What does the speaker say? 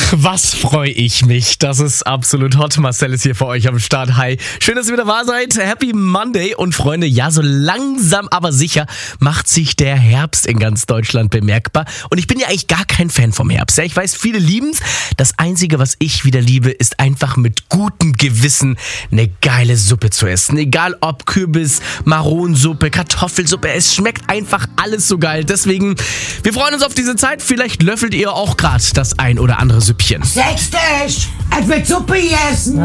Was freue ich mich. Das ist absolut hot. Marcel ist hier für euch am Start. Hi. Schön, dass ihr wieder da seid. Happy Monday. Und Freunde, ja, so langsam aber sicher macht sich der Herbst in ganz Deutschland bemerkbar. Und ich bin ja eigentlich gar kein Fan vom Herbst. Ja, ich weiß, viele lieben's. Das Einzige, was ich wieder liebe, ist einfach mit gutem Gewissen eine geile Suppe zu essen. Egal ob Kürbis, Maronensuppe, Kartoffelsuppe. Es schmeckt einfach alles so geil. Deswegen, wir freuen uns auf diese Zeit. Vielleicht löffelt ihr auch gerade das ein oder andere Süppchen. Sechstisch! Es wird Suppe essen!